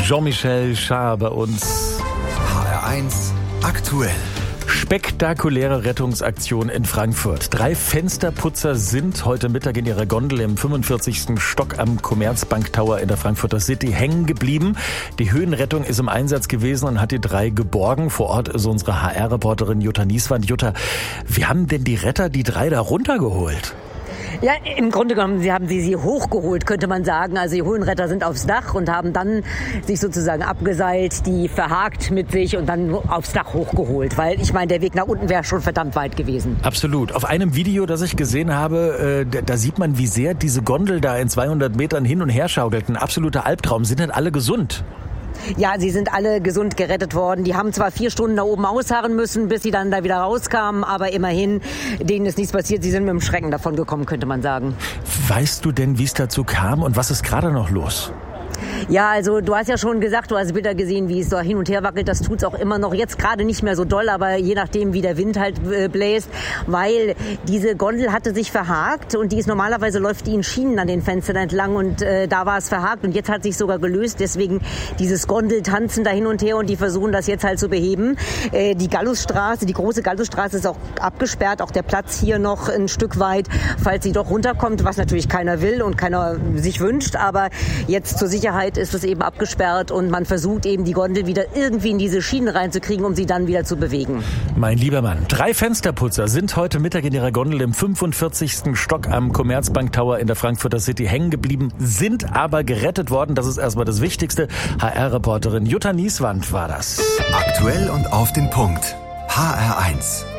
Jean-Michel Jarre bei uns. HR1 aktuell. Spektakuläre Rettungsaktion in Frankfurt. 3 Fensterputzer sind heute Mittag in ihrer Gondel im 45. Stock am Commerzbank Tower in der Frankfurter City hängen geblieben. Die Höhenrettung ist im Einsatz gewesen und hat die 3 geborgen. Vor Ort ist unsere HR-Reporterin Jutta Nieswand. Jutta, wie haben denn die Retter die 3 da runtergeholt? Ja, im Grunde genommen, haben sie hochgeholt, könnte man sagen. Also die Höhenretter sind aufs Dach und haben dann sich sozusagen abgeseilt, die verhakt mit sich und dann aufs Dach hochgeholt. Weil ich meine, der Weg nach unten wäre schon verdammt weit gewesen. Absolut. Auf einem Video, das ich gesehen habe, da sieht man, wie sehr diese Gondel da in 200 Metern hin und her schaukelt. Ein absoluter Albtraum. Sind denn alle gesund? Ja, sie sind alle gesund gerettet worden. Die haben zwar 4 Stunden da oben ausharren müssen, bis sie dann da wieder rauskamen, aber immerhin, denen ist nichts passiert. Sie sind mit dem Schrecken davon gekommen, könnte man sagen. Weißt du denn, wie es dazu kam und was ist gerade noch los? Ja, also du hast ja schon gesagt, du hast Bilder gesehen, wie es da hin und her wackelt. Das tut's auch immer noch. Jetzt gerade nicht mehr so doll, aber je nachdem, wie der Wind halt bläst. Weil diese Gondel hatte sich verhakt und normalerweise läuft die in Schienen an den Fenstern entlang und da war es verhakt und jetzt hat sich sogar gelöst. Deswegen dieses Gondeltanzen da hin und her und die versuchen das jetzt halt zu beheben. Die Gallusstraße, die große Gallusstraße ist auch abgesperrt. Auch der Platz hier noch ein Stück weit, falls sie doch runterkommt, was natürlich keiner will und keiner sich wünscht. Aber jetzt zur Sicherheit ist es eben abgesperrt und man versucht eben die Gondel wieder irgendwie in diese Schienen reinzukriegen, um sie dann wieder zu bewegen. Mein lieber Mann, 3 Fensterputzer sind heute Mittag in ihrer Gondel im 45. Stock am Commerzbank Tower in der Frankfurter City hängen geblieben, sind aber gerettet worden. Das ist erstmal das Wichtigste. HR-Reporterin Jutta Nieswand war das. Aktuell und auf den Punkt. HR1.